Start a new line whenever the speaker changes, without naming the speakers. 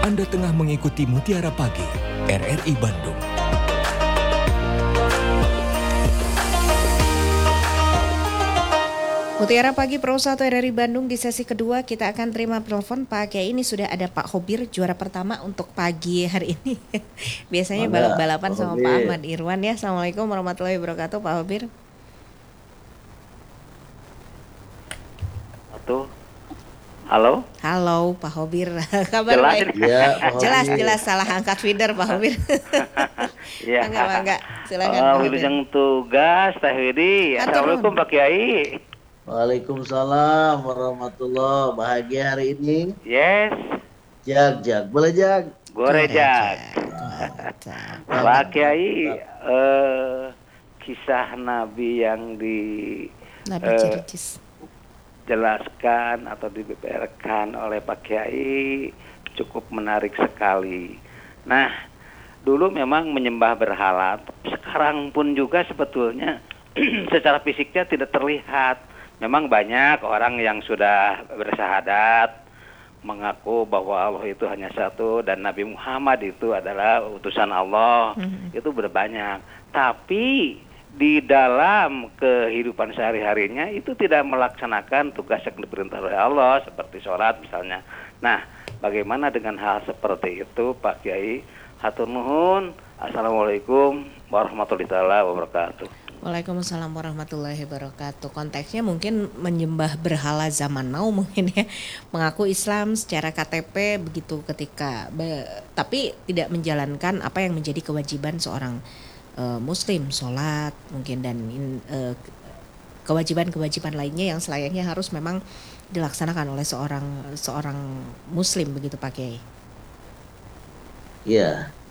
Anda tengah mengikuti Mutiara Pagi, RRI Bandung.
Mutiara Pagi Pro 1 RRI Bandung di sesi kedua kita akan terima telepon Pak Kiai. Ini sudah ada Pak Hobir, juara pertama untuk pagi hari ini. Biasanya
Mangga,
balap-balapan
Pak
sama Pak
Hobir.
Ahmad Irwan ya. Assalamualaikum warahmatullahi wabarakatuh Pak Hobir.
Satu. Halo?
Halo Pak Hobir, kabar
Jelas
baik?
ini?
Ya, Pak
Jelas
Hobir.
salah angkat feeder Pak Hobir.
Iya.
Mangga, silakan Pak Hobir.
Wilujeng tugas Teh Widi.
Hatur
Assalamualaikum
nuhun.
Pak Kiai.
Waalaikumsalam warahmatullahi Bahagia hari ini.
Yes,
Jag, boleh Jag?
gorejak.
Mantap.
Pak Kiai, kisah Nabi yang
Nabi Circis.
dijelaskan atau dibeberkan oleh Pak Kiai cukup menarik sekali. Nah, dulu memang menyembah berhala, sekarang pun juga sebetulnya secara fisiknya tidak terlihat. Memang banyak orang yang sudah bersyahadat mengaku bahwa Allah itu hanya satu dan Nabi Muhammad itu adalah utusan Allah. Itu berbanyak. Tapi di dalam kehidupan sehari-harinya itu tidak melaksanakan tugas yang diperintah oleh Allah seperti sholat misalnya. Nah, bagaimana dengan hal seperti itu Pak Kiai? Hatur nuhun. Assalamualaikum warahmatullahi wabarakatuh.
Waalaikumsalam warahmatullahi wabarakatuh. Konteksnya mungkin menyembah berhala zaman now mungkin ya. Mengaku Islam secara KTP begitu tapi tidak menjalankan apa yang menjadi kewajiban seorang Muslim, sholat mungkin dan kewajiban-kewajiban lainnya yang selayaknya harus memang dilaksanakan oleh seorang Muslim begitu Pak Kiai.
Ya,